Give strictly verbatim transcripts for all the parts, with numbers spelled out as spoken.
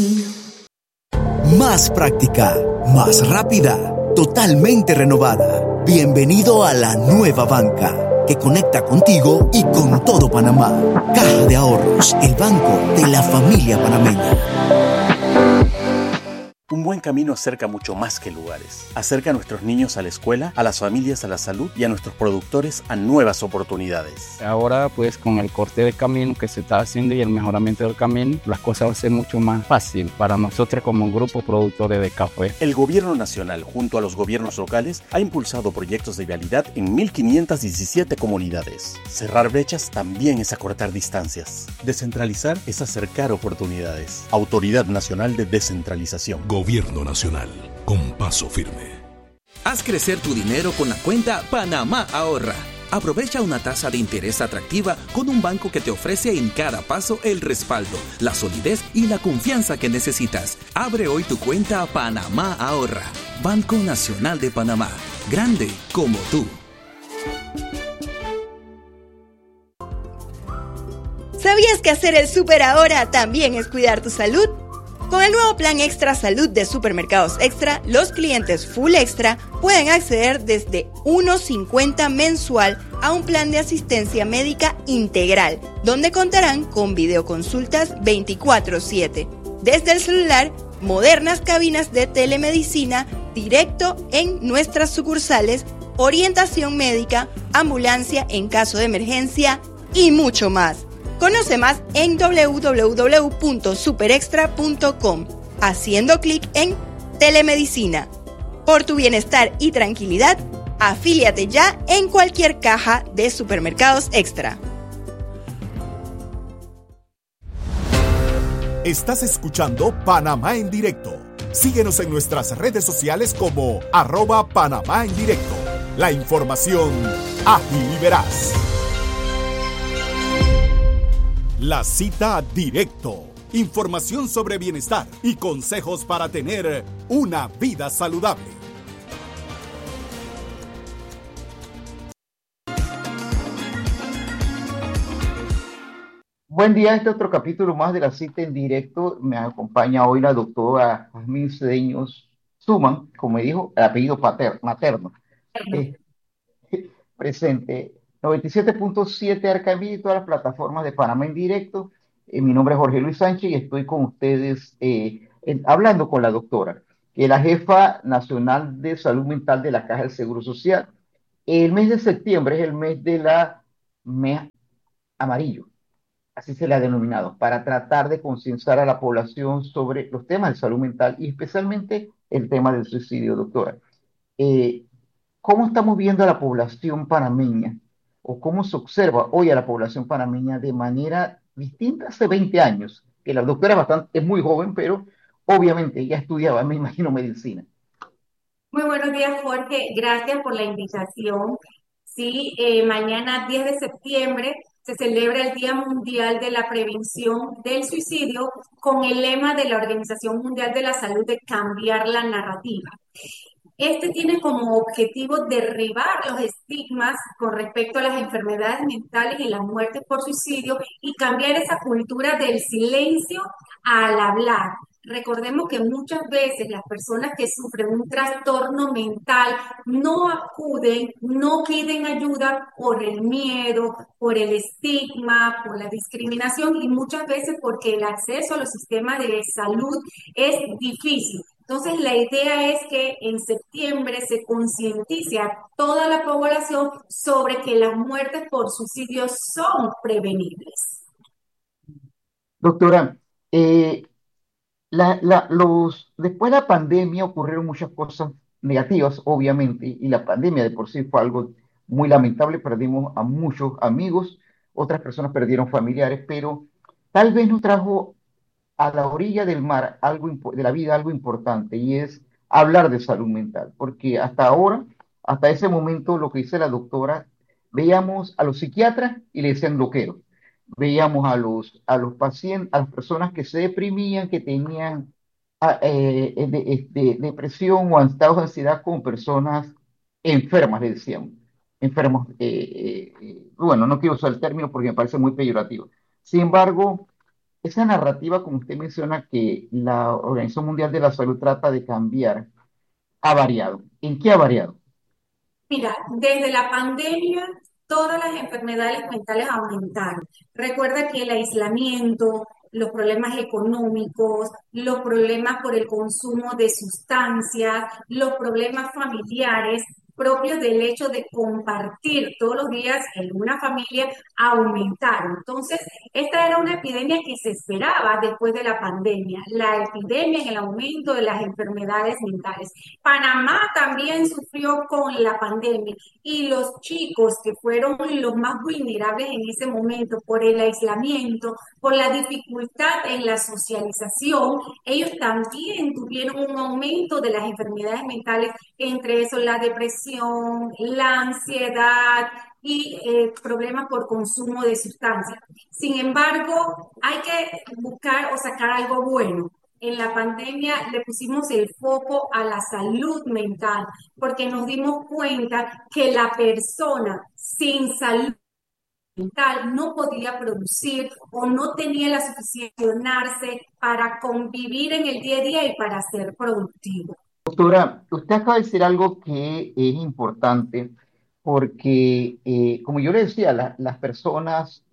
Más práctica, más rápida, totalmente renovada. Bienvenido a la nueva banca, que conecta contigo y con todo Panamá. Caja de Ahorros, el banco de la familia panameña. Un buen camino acerca mucho más que lugares. Acerca a nuestros niños a la escuela, a las familias a la salud y a nuestros productores a nuevas oportunidades. Ahora pues con el corte de camino que se está haciendo y el mejoramiento del camino, las cosas van a ser mucho más fácil para nosotros como grupo productores de café. El gobierno nacional, junto a los gobiernos locales, ha impulsado proyectos de vialidad en mil quinientas diecisiete comunidades. Cerrar brechas también es acortar distancias. Descentralizar es acercar oportunidades. Autoridad Nacional de Descentralización. Gobierno Nacional, con paso firme. Haz crecer tu dinero con la cuenta Panamá Ahorra. Aprovecha una tasa de interés atractiva con un banco que te ofrece en cada paso el respaldo, la solidez y la confianza que necesitas. Abre hoy tu cuenta Panamá Ahorra. Banco Nacional de Panamá. Grande como tú. ¿Sabías que hacer el súper ahora también es cuidar tu salud? Con el nuevo plan Extra Salud de Supermercados Extra, los clientes Full Extra pueden acceder desde uno cincuenta mensual a un plan de asistencia médica integral, donde contarán con videoconsultas veinticuatro siete. Desde el celular, modernas cabinas de telemedicina directo en nuestras sucursales, orientación médica, ambulancia en caso de emergencia y mucho más. Conoce más en doble u doble u doble u punto superextra punto com, haciendo clic en Telemedicina. Por tu bienestar y tranquilidad, afíliate ya en cualquier caja de Supermercados Extra. Estás escuchando Panamá en Directo. Síguenos en nuestras redes sociales como arroba Panamá en Directo. La información ágil y veraz. La cita directo. Información sobre bienestar y consejos para tener una vida saludable. Buen día, este otro capítulo más de la cita en directo. Me acompaña hoy la doctora Jazmín Cedeños Suman, como me dijo, el apellido pater, materno. Eh, presente. noventa y siete punto siete Arcamí y todas las plataformas de Panamá en directo. Eh, mi nombre es Jorge Luis Sánchez y estoy con ustedes eh, en- hablando con la doctora, que es la jefa nacional de salud mental de la Caja del Seguro Social. El mes de septiembre es el mes de la mes amarillo, así se le ha denominado, para tratar de concienciar a la población sobre los temas de salud mental y especialmente el tema del suicidio, doctora. Eh, ¿Cómo estamos viendo a la población panameña o cómo se observa hoy a la población panameña de manera distinta hace veinte años? Que la doctora es, bastante, es muy joven, pero obviamente ya estudiaba, me imagino, medicina. Muy buenos días, Jorge. Gracias por la invitación. Sí, eh, mañana diez de septiembre se celebra el Día Mundial de la Prevención del Suicidio con el lema de la Organización Mundial de la Salud de cambiar la narrativa. Este tiene como objetivo derribar los estigmas con respecto a las enfermedades mentales y la muerte por suicidio y cambiar esa cultura del silencio al hablar. Recordemos que muchas veces las personas que sufren un trastorno mental no acuden, no piden ayuda por el miedo, por el estigma, por la discriminación y muchas veces porque el acceso a los sistemas de salud es difícil. Entonces, la idea es que en septiembre se concientice a toda la población sobre que las muertes por suicidio son prevenibles. Doctora, eh, la, la- los, después de la pandemia ocurrieron muchas cosas negativas, obviamente, y la pandemia de por sí fue algo muy lamentable. Perdimos a muchos amigos, otras personas perdieron familiares, pero tal vez nos trajo a la orilla del mar algo impo- de la vida algo importante y es hablar de salud mental, porque hasta ahora, hasta ese momento, lo que dice la doctora, veíamos a los psiquiatras y le decían loqueros, veíamos a los, a los pacientes, a las personas que se deprimían, que tenían ah, eh, eh, de- eh, de- depresión o estados de ansiedad con personas enfermas, le decíamos, enfermos, eh, eh, eh, bueno, no quiero usar el término porque me parece muy peyorativo. Sin embargo, esa narrativa, como usted menciona, que la Organización Mundial de la Salud trata de cambiar, ha variado. ¿En qué ha variado? Mira, desde la pandemia, todas las enfermedades mentales aumentaron. Recuerda que el aislamiento, los problemas económicos, los problemas por el consumo de sustancias, los problemas familiares propios del hecho de compartir todos los días en una familia aumentaron. Entonces, esta era una epidemia que se esperaba después de la pandemia, la epidemia en el aumento de las enfermedades mentales. Panamá también sufrió con la pandemia y los chicos que fueron los más vulnerables en ese momento por el aislamiento, por la dificultad en la socialización, ellos también tuvieron un aumento de las enfermedades mentales, entre eso la depresión, la ansiedad y eh, problemas por consumo de sustancias. Sin embargo, hay que buscar o sacar algo bueno. En la pandemia le pusimos el foco a la salud mental, porque nos dimos cuenta que la persona sin salud mental no podía producir o no tenía la suficiente para convivir en el día a día y para ser productivo. Doctora, usted acaba de decir algo que es importante porque, eh, como yo le decía, la- las personas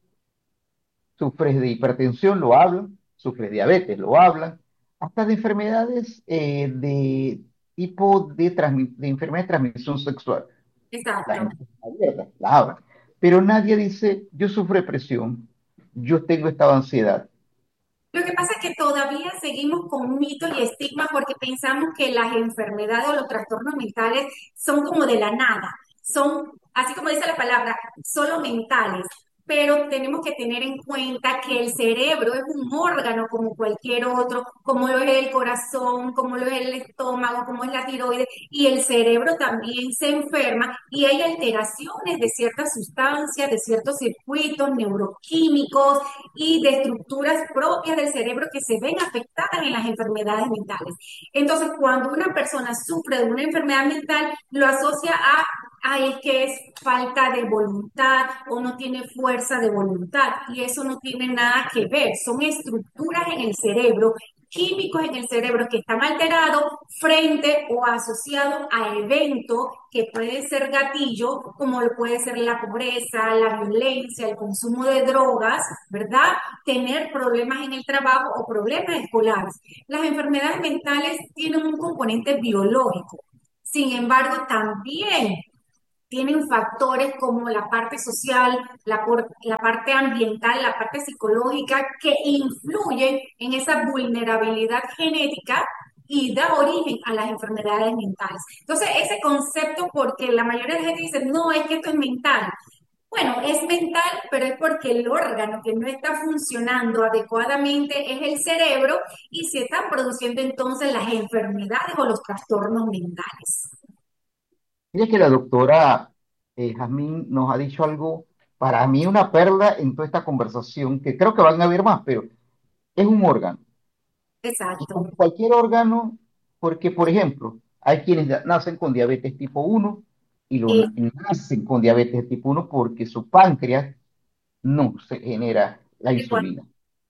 sufren de hipertensión, lo hablan, sufren de diabetes, lo hablan, hasta de enfermedades eh, de tipo de, transmi- de enfermedad de transmisión sexual. La Exacto. gente está abierta, la habla. Pero nadie dice, yo sufro depresión, yo tengo estado de ansiedad. Lo que pasa es que todavía seguimos con mitos y estigmas porque pensamos que las enfermedades o los trastornos mentales son como de la nada, son, así como dice la palabra, solo mentales. Pero tenemos que tener en cuenta que el cerebro es un órgano como cualquier otro, como lo es el corazón, como lo es el estómago, como es la tiroides, y el cerebro también se enferma y hay alteraciones de ciertas sustancias, de ciertos circuitos neuroquímicos y de estructuras propias del cerebro que se ven afectadas en las enfermedades mentales. Entonces, cuando una persona sufre de una enfermedad mental, lo asocia a ay, es que es falta de voluntad o no tiene fuerza de voluntad y eso no tiene nada que ver, son estructuras en el cerebro, químicos en el cerebro que están alterados frente o asociados a eventos que pueden ser gatillo, como lo puede ser la pobreza, la violencia, el consumo de drogas, ¿verdad? Tener problemas en el trabajo o problemas escolares. Las enfermedades mentales tienen un componente biológico. Sin embargo, también tienen factores como la parte social, la, por, la parte ambiental, la parte psicológica, que influyen en esa vulnerabilidad genética y da origen a las enfermedades mentales. Entonces, ese concepto, porque la mayoría de la gente dice, no, es que esto es mental. Bueno, es mental, pero es porque el órgano que no está funcionando adecuadamente es el cerebro y se están produciendo entonces las enfermedades o los trastornos mentales. Fíjate que la doctora eh, Jazmín nos ha dicho algo, para mí una perla en toda esta conversación, que creo que van a haber más, pero es un órgano. Y Exacto. como cualquier órgano, porque, por ejemplo, hay quienes na- nacen con diabetes tipo uno y lo Eh, na- nacen con diabetes tipo uno porque su páncreas no se genera la insulina.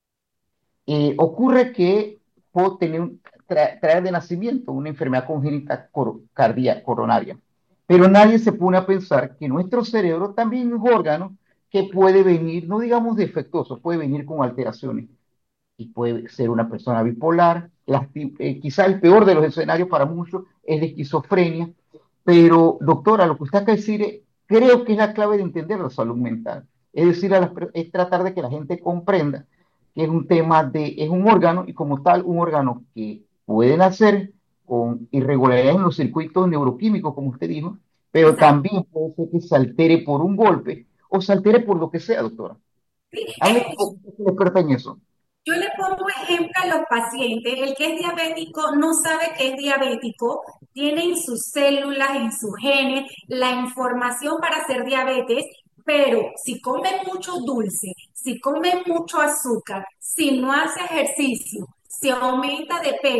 Eh, ocurre que puedo tener un- tra- traer de nacimiento una enfermedad congénita cor- cardíaca coronaria, pero nadie se pone a pensar que nuestro cerebro también es un órgano que puede venir, no digamos defectuoso, puede venir con alteraciones y puede ser una persona bipolar. Lasti- eh, quizá el peor de los escenarios para muchos es de esquizofrenia, pero doctora, lo que usted acaba de decir, eh, creo que es la clave de entender la salud mental. Es decir, a las per- es tratar de que la gente comprenda que es un tema de, es un órgano y como tal un órgano que puede nacer con irregularidades en los circuitos neuroquímicos, como usted dijo, pero exacto. también puede ser que se altere por un golpe o se altere por lo que sea, doctora. Sí, Hable es- con usted que es experta en eso. yo le pongo ejemplo a los pacientes. El que es diabético no sabe que es diabético, tiene en sus células, en sus genes, la información para hacer diabetes, pero si come mucho dulce, si come mucho azúcar, si no hace ejercicio, si aumenta de peso,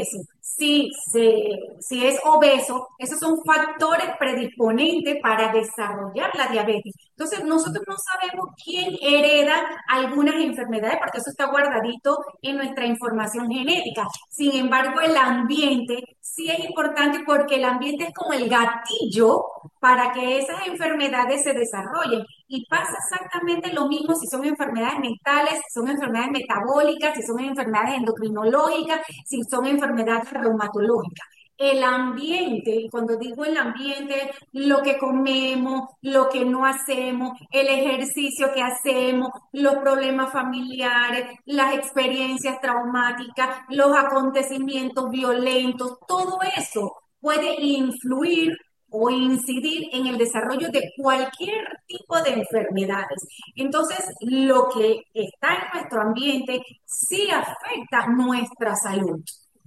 si, se, si es obeso, esos son factores predisponentes para desarrollar la diabetes. Entonces, nosotros no sabemos quién hereda algunas enfermedades, porque eso está guardadito en nuestra información genética. Sin embargo, el ambiente sí es importante porque el ambiente es como el gatillo para que esas enfermedades se desarrollen. Y pasa exactamente lo mismo si son enfermedades mentales, si son enfermedades metabólicas, si son enfermedades endocrinológicas, si son enfermedades reumatológicas. El ambiente, y cuando digo el ambiente, lo que comemos, lo que no hacemos, el ejercicio que hacemos, los problemas familiares, las experiencias traumáticas, los acontecimientos violentos, todo eso puede influir o incidir en el desarrollo de cualquier tipo de enfermedades. Entonces, lo que está en nuestro ambiente sí afecta nuestra salud.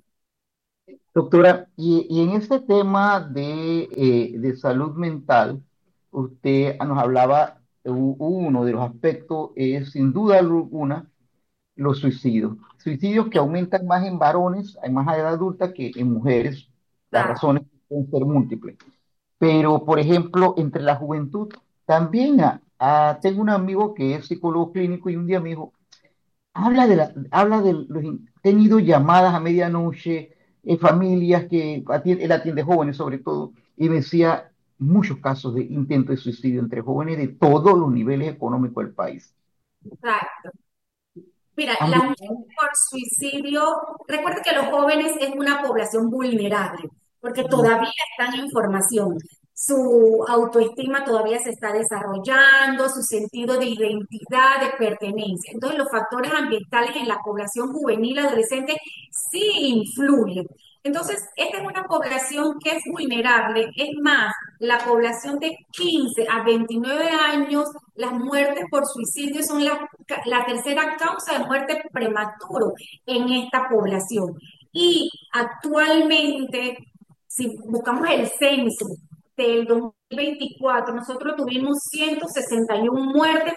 Doctora, y, y en ese tema de, eh, de salud mental, usted nos hablaba, u- uno de los aspectos es sin duda alguna los suicidios. Suicidios que aumentan más en varones, hay más a edad adulta que en mujeres. Las Claro. razones pueden ser múltiples. Pero, por ejemplo, entre la juventud, también ah, ah, tengo un amigo que es psicólogo clínico y un día me dijo, habla de la, habla de los, in- he tenido llamadas a medianoche, eh, familias que atiende, él atiende jóvenes sobre todo, y me decía muchos casos de intento de suicidio entre jóvenes de todos los niveles económicos del país. Exacto. Mira, ¿Han las muertes visto? por suicidio, recuerda que los jóvenes es una población vulnerable, porque todavía están en formación. Su autoestima todavía se está desarrollando, su sentido de identidad, de pertenencia. Entonces, los factores ambientales en la población juvenil adolescente sí influyen. Entonces, esta es una población que es vulnerable. Es más, la población de quince a veintinueve años, las muertes por suicidio son la, la tercera causa de muerte prematuro en esta población. Y actualmente, si buscamos el censo del dos mil veinticuatro, nosotros tuvimos ciento sesenta y una muertes,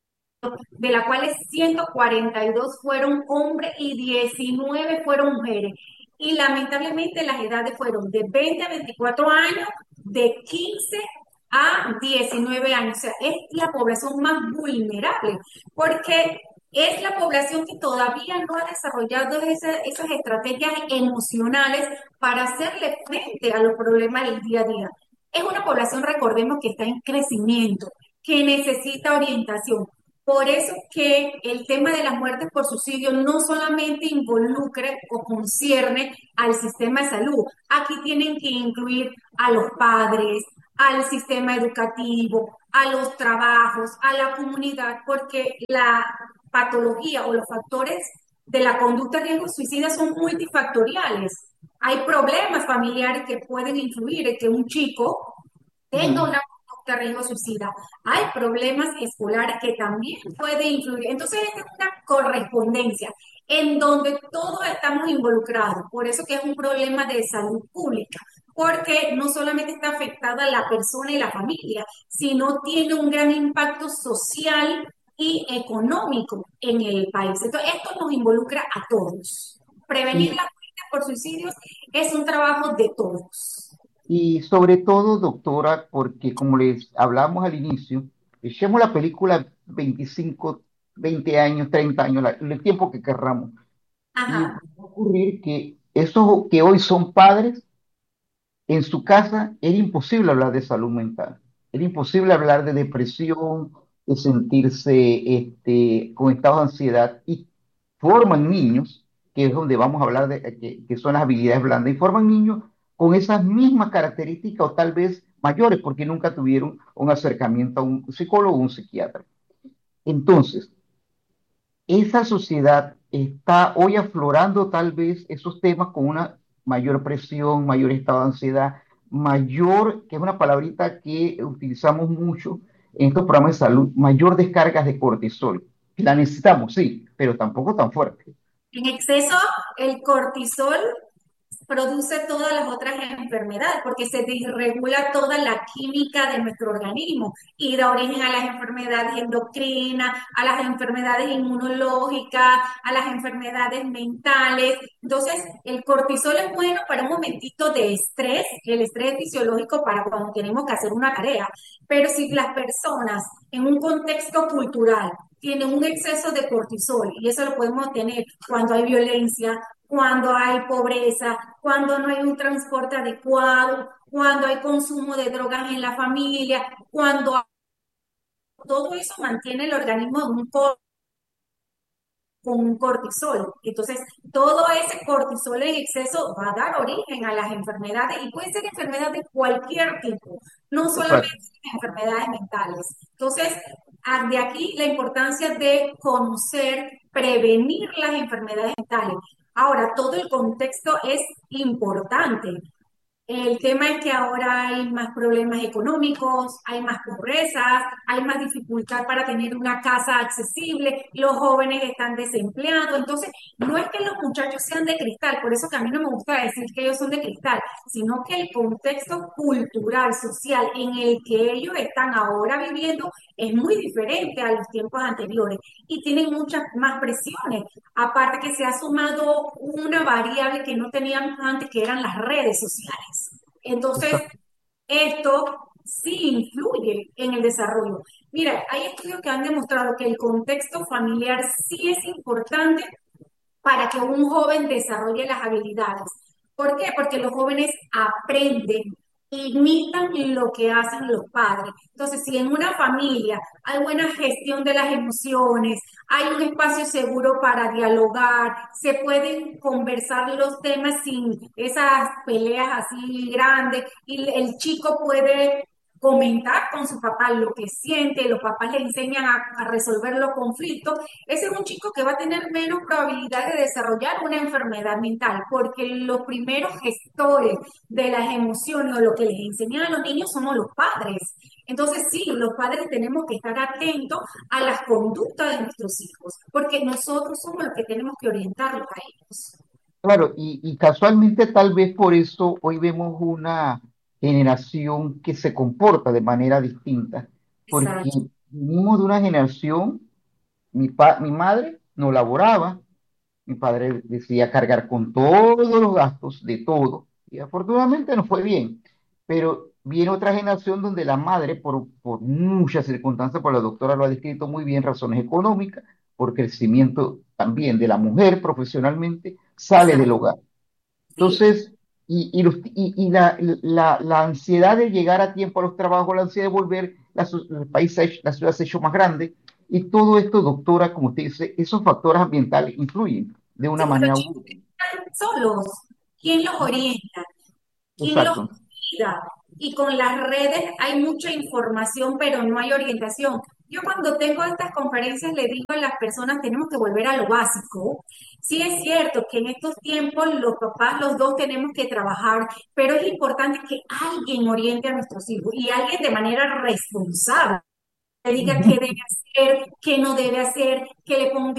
de las cuales ciento cuarenta y dos fueron hombres y diecinueve fueron mujeres. Y lamentablemente las edades fueron de veinte a veinticuatro años, de quince a diecinueve años. O sea, es la población más vulnerable, porque es la población que todavía no ha desarrollado esa, esas estrategias emocionales para hacerle frente a los problemas del día a día. Es una población, recordemos, que está en crecimiento, que necesita orientación. Por eso que el tema de las muertes por suicidio no solamente involucra o concierne al sistema de salud. Aquí tienen que incluir a los padres, al sistema educativo, a los trabajos, a la comunidad, porque la patología o los factores de la conducta de riesgo suicida son multifactoriales. Hay problemas familiares que pueden influir en que un chico tenga Ujú. una conducta de riesgo suicida. Hay problemas escolares que también pueden influir. Entonces, esta es una correspondencia en donde todos estamos involucrados. Por eso que es un problema de salud pública, porque no solamente está afectada la persona y la familia, sino tiene un gran impacto social y económico en el país. Entonces, esto nos involucra a todos. Prevenir Y, las muertes por suicidios es un trabajo de todos. y sobre todo, doctora, porque como les hablamos al inicio, echemos la película veinticinco, veinte años, treinta años, la- el tiempo que querramos. Y va Ajá. a ocurrir que esos que hoy son padres, en su casa era imposible hablar de salud mental, era imposible hablar de depresión, de sentirse este, con estados de ansiedad y forman niños, que es donde vamos a hablar de que, que son las habilidades blandas, y forman niños con esas mismas características o tal vez mayores porque nunca tuvieron un acercamiento a un psicólogo o un psiquiatra. Entonces, esa sociedad está hoy aflorando tal vez esos temas con una mayor presión, mayor estado de ansiedad, mayor, que es una palabrita que utilizamos mucho en estos programas de salud, mayor descargas de cortisol. La necesitamos, sí, pero tampoco tan fuerte. En exceso, el cortisol produce todas las otras enfermedades, porque se desregula toda la química de nuestro organismo y da origen a las enfermedades endocrinas, a las enfermedades inmunológicas, a las enfermedades mentales. Entonces, el cortisol es bueno para un momentito de estrés, el estrés es fisiológico para cuando tenemos que hacer una tarea, pero si las personas en un contexto cultural tienen un exceso de cortisol, y eso lo podemos tener cuando hay violencia, cuando hay pobreza, cuando no hay un transporte adecuado, cuando hay consumo de drogas en la familia, cuando todo eso mantiene el organismo en un co- con un cortisol. Entonces, todo ese cortisol en exceso va a dar origen a las enfermedades y puede ser enfermedades de cualquier tipo, no solamente Exacto. enfermedades mentales. Entonces, ah, de aquí la importancia de conocer, prevenir las enfermedades mentales. Ahora, todo el contexto es importante. El tema es que ahora hay más problemas económicos, hay más pobreza, hay más dificultad para tener una casa accesible, los jóvenes están desempleados, entonces no es que los muchachos sean de cristal, por eso que a mí no me gusta decir que ellos son de cristal, sino que el contexto cultural, social en el que ellos están ahora viviendo es muy diferente a los tiempos anteriores y tienen muchas más presiones. Aparte que se ha sumado una variable que no teníamos antes, que eran las redes sociales. Entonces, Exacto. esto sí influye en el desarrollo. Mira, hay estudios que han demostrado que el contexto familiar sí es importante para que un joven desarrolle las habilidades. ¿Por qué? Porque los jóvenes aprenden, imitan lo que hacen los padres. Entonces, si en una familia hay buena gestión de las emociones, hay un espacio seguro para dialogar, se pueden conversar los temas sin esas peleas así grandes y el chico puede comentar con su papá lo que siente, los papás le enseñan a, a resolver los conflictos, ese es un chico que va a tener menos probabilidad de desarrollar una enfermedad mental, porque los primeros gestores de las emociones o lo que les enseñan a los niños somos los padres. Entonces, sí, los padres tenemos que estar atentos a las conductas de nuestros hijos, porque nosotros somos los que tenemos que orientarlos a ellos. Claro, y, y casualmente tal vez por eso hoy vemos una generación que se comporta de manera distinta, porque Exacto. venimos de una generación, mi, pa- mi madre no laboraba, mi padre decía cargar con todos los gastos de todo, y afortunadamente nos fue bien, pero viene otra generación donde la madre, por, por muchas circunstancias, por la doctora lo ha descrito muy bien, razones económicas, por crecimiento también de la mujer profesionalmente, sale del Exacto. hogar. Sí. Entonces, y, y, los- y- y la, la, la ansiedad de llegar a tiempo a los trabajos, la ansiedad de volver, la, su- el país, se ha hecho- la ciudad se ha hecho más grande, y todo esto, doctora, como usted dice, esos factores ambientales influyen de Sí, una pero manera u chicos otra. están solos. ¿Quién los orienta? ¿Quién los Exacto. cuida? Y con las redes hay mucha información, pero no hay orientación. Yo cuando tengo estas conferencias le digo a las personas, tenemos que volver a lo básico. Sí es cierto que en estos tiempos los papás, los dos tenemos que trabajar, pero es importante que alguien oriente a nuestros hijos y alguien de manera responsable le diga qué Ujú. debe hacer, qué no debe hacer, que le ponga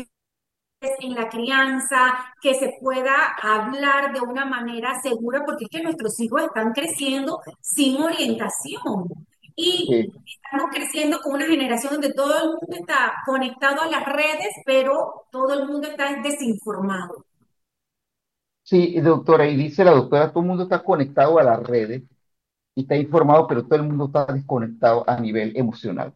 en la crianza, que se pueda hablar de una manera segura, porque es que nuestros hijos están creciendo sin orientación. Y Eh, estamos creciendo con una generación donde todo el mundo está conectado a las redes, pero todo el mundo está desinformado. sí, doctora, y dice la doctora, todo el mundo está conectado a las redes y está informado, pero todo el mundo está desconectado a nivel emocional.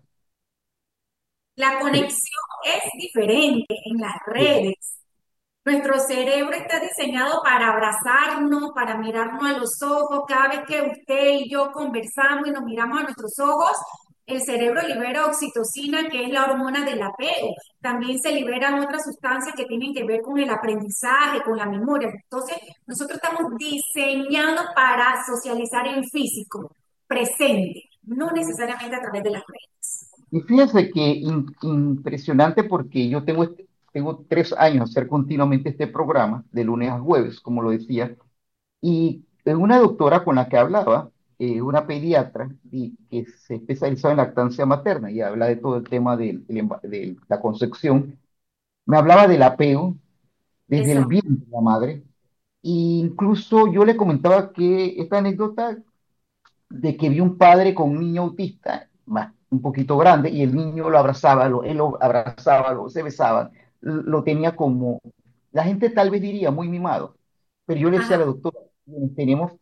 La Sí, conexión es diferente en las sí, redes. Nuestro cerebro está diseñado para abrazarnos, para mirarnos a los ojos. Cada vez que usted y yo conversamos y nos miramos a nuestros ojos, el cerebro libera oxitocina, que es la hormona del apego. También se liberan otras sustancias que tienen que ver con el aprendizaje, con la memoria. Entonces, nosotros estamos diseñados para socializar en físico, presente, no necesariamente a través de las redes. y fíjese que in- impresionante porque yo tengo, este- tengo tres años hacer continuamente este programa de lunes a jueves, como lo decía, y eh, una doctora con la que hablaba, eh, una pediatra y que se especializaba en lactancia materna y habla de todo el tema del- del emba- de la concepción, me hablaba del apego desde el Exacto. vientre de la madre incluso yo le comentaba que esta anécdota de que vi un padre con un niño autista, más, un poquito grande, y el niño lo abrazaba, lo, él lo abrazaba, lo, se besaban, lo tenía como, la gente tal vez diría muy mimado, pero yo le decía a la Ajá. doctora, tenemos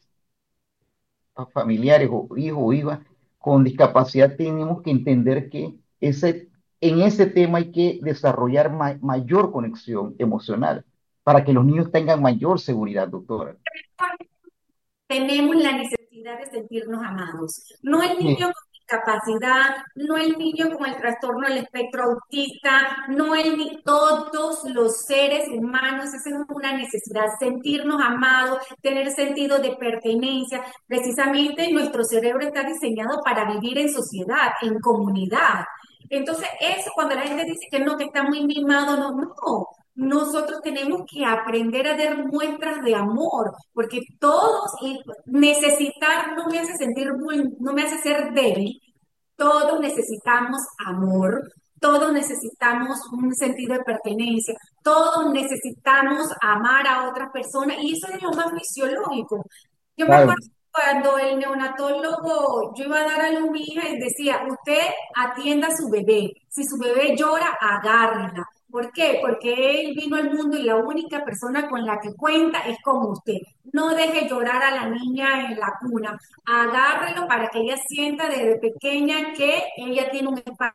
familiares o hijos o hijas con discapacidad, tenemos que entender que ese, en ese tema hay que desarrollar ma- mayor conexión emocional para que los niños tengan mayor seguridad, doctora. Tenemos la necesidad de sentirnos amados. No el niño Sí, con discapacidad, no el niño con el trastorno del espectro autista, no el ni todos los seres humanos, esa es una necesidad, sentirnos amados, tener sentido de pertenencia. Precisamente nuestro cerebro está diseñado para vivir en sociedad, en comunidad. Entonces, eso cuando la gente dice que no, que está muy mimado, no, no. Nosotros tenemos que aprender a dar muestras de amor, porque todos, y necesitar no me hace sentir, vul- no me hace ser débil, todos necesitamos amor, todos necesitamos un sentido de pertenencia, todos necesitamos amar a otras personas, y eso es lo más fisiológico. Yo me acuerdo claro. cuando el neonatólogo, yo iba a dar a luz a mi hija y decía, usted atienda a su bebé, si su bebé llora, agárrela. ¿Por qué? Porque él vino al mundo y la única persona con la que cuenta es con usted. No deje llorar a la niña en la cuna. Agárrelo para que ella sienta desde pequeña que ella tiene un espacio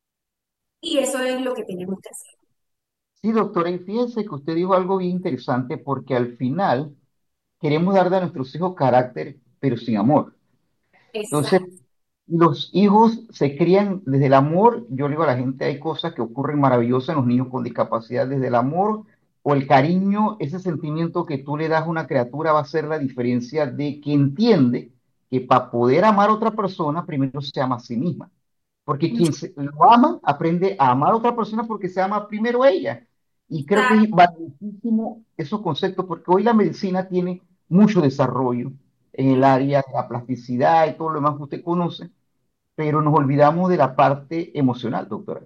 y eso es lo que tenemos que hacer. Sí, doctora, y fíjese que usted dijo algo bien interesante porque al final queremos darle a nuestros hijos carácter, pero sin amor. Entonces, Exacto. los hijos se crían desde el amor. Yo le digo a la gente, hay cosas que ocurren maravillosas en los niños con discapacidad, desde el amor o el cariño, ese sentimiento que tú le das a una criatura va a ser la diferencia de que entiende que para poder amar a otra persona, primero se ama a sí misma. Porque quien se, lo ama aprende a amar a otra persona porque se ama primero ella. Y creo que es valiosísimo esos conceptos porque hoy la medicina tiene mucho desarrollo en el área de la plasticidad y todo lo demás que usted conoce, pero nos olvidamos de la parte emocional, doctora.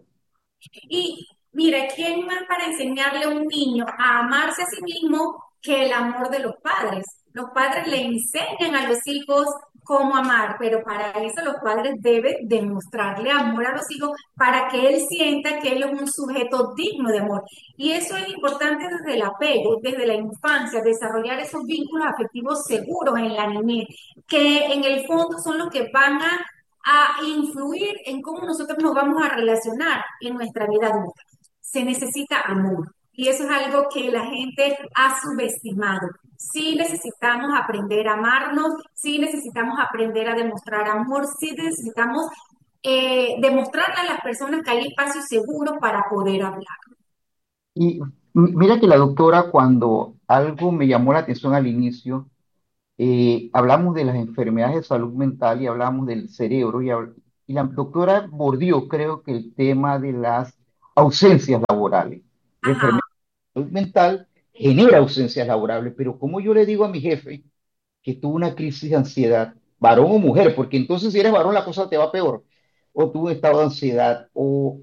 Y mira, ¿quién más para enseñarle a un niño a amarse a sí mismo que el amor de los padres? Los padres le enseñan a los hijos cómo amar, pero para eso los padres deben demostrarle amor a los hijos para que él sienta que él es un sujeto digno de amor. Y eso es importante desde el apego, desde la infancia, desarrollar esos vínculos afectivos seguros en la niñez, que en el fondo son los que van a a influir en cómo nosotros nos vamos a relacionar en nuestra vida adulta. Se necesita amor y eso es algo que la gente ha subestimado. Sí necesitamos aprender a amarnos, sí necesitamos aprender a demostrar amor, sí necesitamos eh, demostrarle a las personas que hay espacios seguros para poder hablar. Y m- mira que la doctora, cuando algo me llamó la atención al inicio, eh, hablamos de las enfermedades de salud mental y hablamos del cerebro y, hab- y la doctora bordió, creo que el tema de las ausencias laborales. La Ajá. enfermedad de salud mental genera ausencias laborables, pero como yo le digo a mi jefe que tuvo una crisis de ansiedad, varón o mujer, porque entonces si eres varón la cosa te va peor, o tuvo un estado de ansiedad, o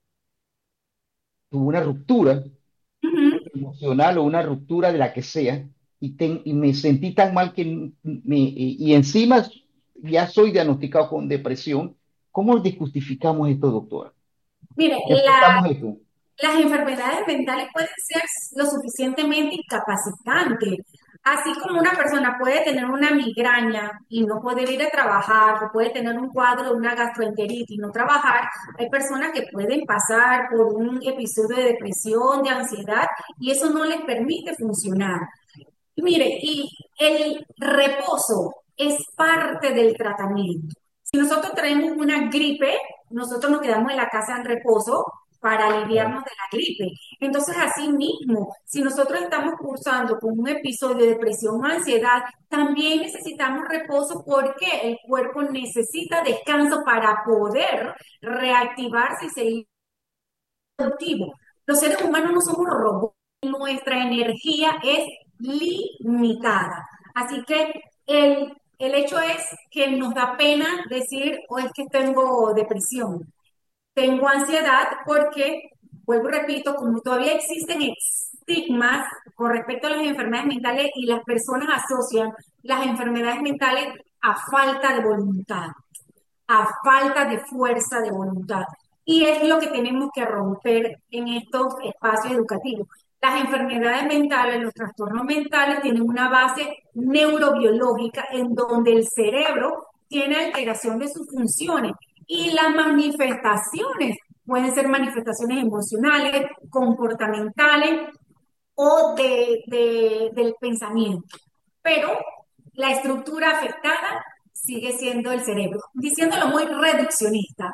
tuvo una ruptura Ujú. emocional o una ruptura de la que sea, y, ten- y me sentí tan mal que me, y, y encima ya soy diagnosticado con depresión. ¿Cómo desjustificamos esto, doctora? Mire, ¿Qué la, explicamos esto? las enfermedades mentales pueden ser lo suficientemente incapacitantes. Así como una persona puede tener una migraña y no poder ir a trabajar, o puede tener un cuadro de una gastroenteritis y no trabajar, hay personas que pueden pasar por un episodio de depresión, de ansiedad, y eso no les permite funcionar. Y mire, y el reposo es parte del tratamiento. Si nosotros tenemos una gripe, nosotros nos quedamos en la casa en reposo para aliviarnos de la gripe. Entonces, así mismo, si nosotros estamos cursando con un episodio de depresión o ansiedad, también necesitamos reposo porque el cuerpo necesita descanso para poder reactivarse y seguir productivo. Los seres humanos no somos robots, nuestra energía es limitada. Así que el, el hecho es que nos da pena decir, o es que tengo depresión, tengo ansiedad, porque, vuelvo y repito, como todavía existen estigmas con respecto a las enfermedades mentales y las personas asocian las enfermedades mentales a falta de voluntad, a falta de fuerza de voluntad. Y es lo que tenemos que romper en estos espacios educativos. Las enfermedades mentales, los trastornos mentales tienen una base neurobiológica en donde el cerebro tiene alteración de sus funciones y las manifestaciones pueden ser manifestaciones emocionales, comportamentales o de, de, del pensamiento. Pero la estructura afectada sigue siendo el cerebro, diciéndolo muy reduccionista.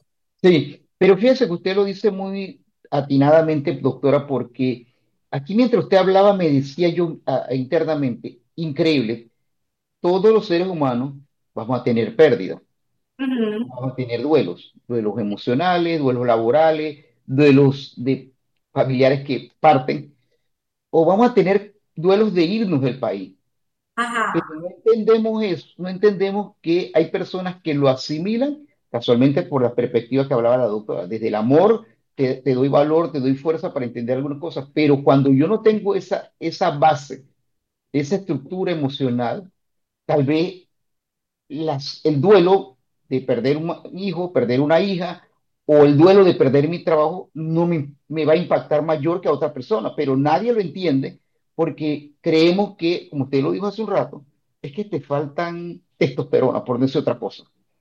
Sí, pero fíjese que usted lo dice muy atinadamente, doctora, porque aquí mientras usted hablaba me decía yo ah, internamente, increíble, todos los seres humanos vamos a tener pérdidas, Ujú. vamos a tener duelos, duelos emocionales, duelos laborales, duelos de familiares que parten, o vamos a tener duelos de irnos del país. Ajá. Pero no entendemos eso, no entendemos que hay personas que lo asimilan, casualmente por la perspectiva que hablaba la doctora, desde el amor te, te doy valor, te doy fuerza para entender algunas cosas, pero cuando yo no tengo esa, esa base, esa estructura emocional, tal vez las, el duelo de perder un hijo, perder una hija, o el duelo de perder mi trabajo, no me, me va a impactar mayor que a otra persona, pero nadie lo entiende porque creemos que, como usted lo dijo hace un rato, es que te faltan testosterona, por decir otra cosa.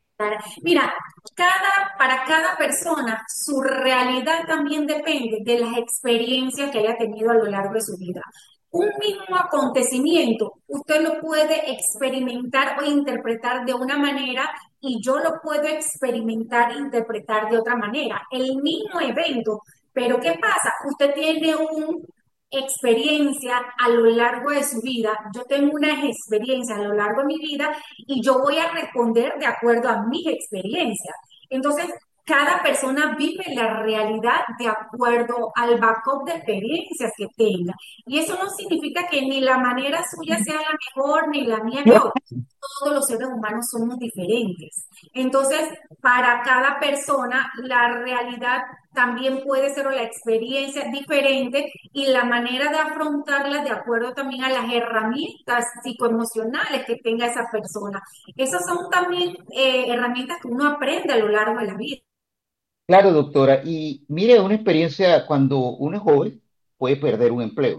Mira, cada, para cada persona, su realidad también depende de las experiencias que haya tenido a lo largo de su vida. Un mismo acontecimiento, usted lo puede experimentar o interpretar de una manera y yo lo puedo experimentar e interpretar de otra manera. El mismo evento, pero ¿qué pasa? Usted tiene una experiencia a lo largo de su vida, yo tengo unas experiencias a lo largo de mi vida y yo voy a responder de acuerdo a mis experiencias. Entonces, cada persona vive la realidad de acuerdo al backup de experiencias que tenga. Y eso no significa que ni la manera suya sea la mejor, ni la mía peor. Todos los seres humanos somos diferentes. Entonces, para cada persona, la realidad también puede ser o la experiencia diferente y la manera de afrontarla de acuerdo también a las herramientas psicoemocionales que tenga esa persona. Esas son también eh, herramientas que uno aprende a lo largo de la vida. Claro, doctora, y mire, una experiencia cuando uno es joven puede perder un empleo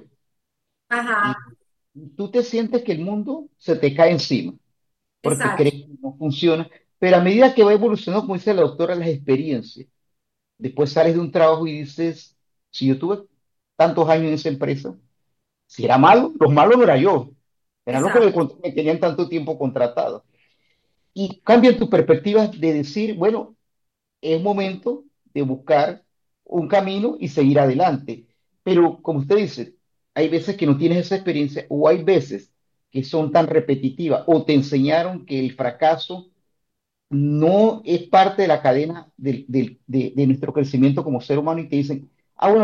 Ajá, y tú te sientes que el mundo se te cae encima porque exacto. crees que no funciona, pero a medida que va evolucionando, como dice la doctora, las experiencias, después sales de un trabajo y dices, si yo tuve tantos años en esa empresa, si era malo, los malos no era yo, eran los que me, Exacto. con- me tenían tanto tiempo contratado. Y cambian tu perspectiva de decir, bueno, es momento de buscar un camino y seguir adelante. Pero como usted dice, hay veces que no tienes esa experiencia o hay veces que son tan repetitivas o te enseñaron que el fracaso no es parte de la cadena del- del- de, de nuestro crecimiento como ser humano y te dicen, ah, bueno,